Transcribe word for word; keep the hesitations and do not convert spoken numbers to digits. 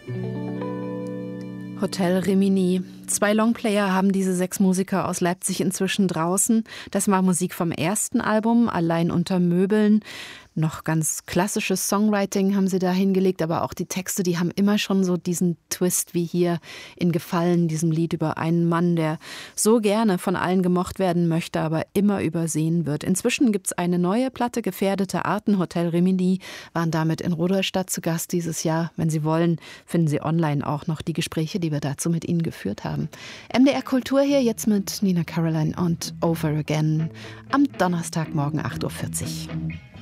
Hotel Rimini. Zwei Longplayer haben diese sechs Musiker aus Leipzig inzwischen draußen. Das war Musik vom ersten Album, Allein unter Möbeln. Noch ganz klassisches Songwriting haben sie da hingelegt, aber auch die Texte, die haben immer schon so diesen Twist wie hier in Gefallen, diesem Lied über einen Mann, der so gerne von allen gemocht werden möchte, aber immer übersehen wird. Inzwischen gibt es eine neue Platte, Gefährdete Arten. Hotel Rimini waren damit in Rudolstadt zu Gast dieses Jahr. Wenn Sie wollen, finden Sie online auch noch die Gespräche, die wir dazu mit Ihnen geführt haben. M D R Kultur hier jetzt mit Nina Caroline und Over Again am Donnerstagmorgen acht Uhr vierzig.